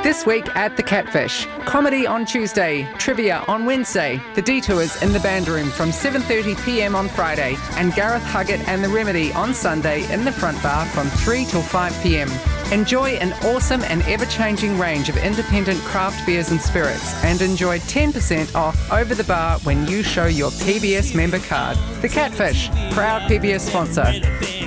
This week at The Catfish, comedy on Tuesday, trivia on Wednesday, The Detours in the Band Room from 7:30pm on Friday, and Gareth Huggett and The Remedy on Sunday in the Front Bar from 3 till 5pm. Enjoy an awesome and ever-changing range of independent craft beers and spirits, and enjoy 10% off over the bar when you show your PBS member card. The Catfish, proud PBS sponsor.